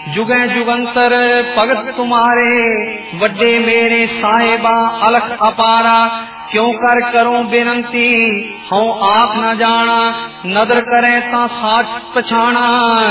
जुगे जुगंतर भगत तुम्हारे, वड्डे मेरे साहिबा अलख अपारा। क्यों कर करूं बेनंती, हूं आप न जाना, नदर करें ता साच पछाना।